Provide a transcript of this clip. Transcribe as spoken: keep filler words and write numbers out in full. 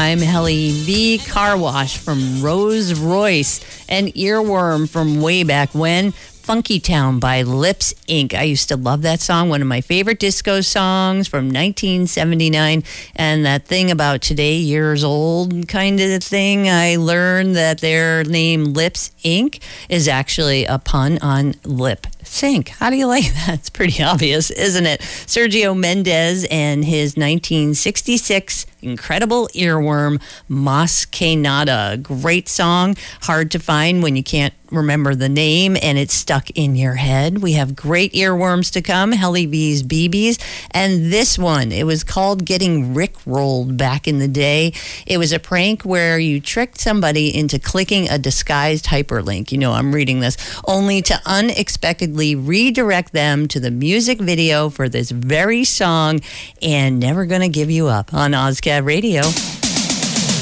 I'm Helly V. Car Wash from Rose Royce. An earworm from way back when. Funky Town by Lips Incorporated. I used to love that song, one of my favorite disco songs from nineteen seventy-nine. And that thing about today, years old kind of thing, I learned that their name Lips Incorporated is actually a pun on lip sync. How do you like that? It's pretty obvious, isn't it? Sergio Mendes and his nineteen sixty-six incredible earworm, Mas Que Nada. Great song, hard to find when you can't remember the name and it's stuck in your head. We have great earworms to come, Helly V's B Bs, and this one, it was called Getting Rickrolled back in the day. It was a prank where you tricked somebody into clicking a disguised hyperlink. You know, I'm reading this, only to unexpectedly redirect them to the music video for this very song, and Never Gonna Give You Up on Ozcat Radio.